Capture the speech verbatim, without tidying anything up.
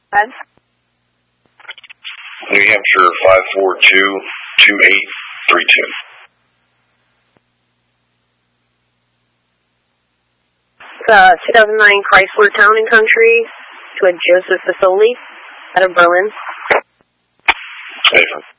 Ed? New Hampshire five four two two eight three two. Uh, two thousand nine Chrysler Town and Country to a Joseph Fasoli out of Berlin. Safe.